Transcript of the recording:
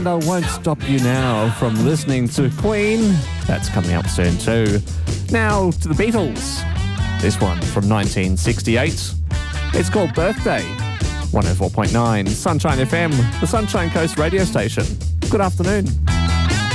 I won't stop you now from listening to Queen. That's coming up soon too. Now to the Beatles. This one from 1968. It's called Birthday. 104.9 Sunshine FM, the Sunshine Coast radio station. Good afternoon.